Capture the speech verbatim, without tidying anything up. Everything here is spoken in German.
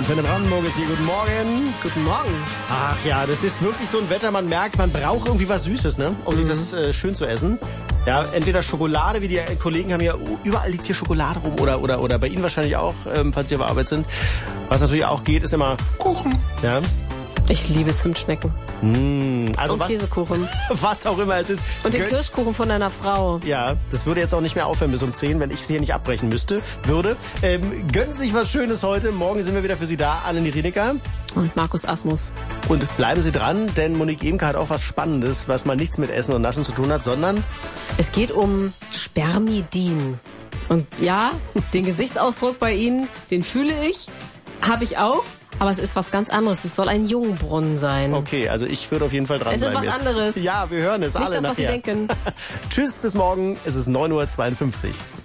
Antenne Brandenburg ist hier. Guten Morgen. Guten Morgen. Ach ja, das ist wirklich so ein Wetter, man merkt, man braucht irgendwie was Süßes, ne? Um sich das äh, schön zu essen. Ja, entweder Schokolade, wie die Kollegen haben ja, überall liegt hier Schokolade rum oder oder oder bei Ihnen wahrscheinlich auch, ähm, falls Sie auf Arbeit sind. Was natürlich auch geht, ist immer Kuchen. Ja. Ich liebe Zimtschnecken. Mmh, also und was, Käsekuchen. Was auch immer es ist. Und den Gön- Kirschkuchen von deiner Frau. Ja, das würde jetzt auch nicht mehr aufhören bis um zehn, wenn ich es hier nicht abbrechen müsste, würde. Ähm, gönnen Sie sich was Schönes heute. Morgen sind wir wieder für Sie da, Anne Rieniker. Und Markus Asmus. Und bleiben Sie dran, denn Monique Emke hat auch was Spannendes, was mal nichts mit Essen und Naschen zu tun hat, sondern... Es geht um Spermidin. Und ja, den Gesichtsausdruck bei Ihnen, den fühle ich, habe ich auch. Aber es ist was ganz anderes. Es soll ein Jungbrunnen sein. Okay, also ich würde auf jeden Fall dran Es ist bleiben was jetzt. anderes. Ja, wir hören es Nicht alle das, was nachher. Sie denken. Tschüss, bis morgen. Es ist neun Uhr zweiundfünfzig.